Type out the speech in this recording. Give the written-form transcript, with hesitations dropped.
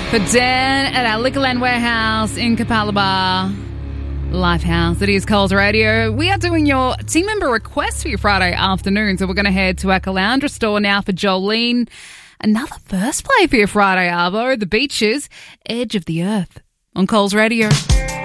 For Dan at our Liquorland Warehouse in Capalaba Lifehouse. It is Coles Radio. We are doing your team member requests for your Friday afternoon, so we're going to head to our Caloundra store now for Jolene. Another first play for your Friday arvo, The Beaches, Edge of the Earth on Coles Radio.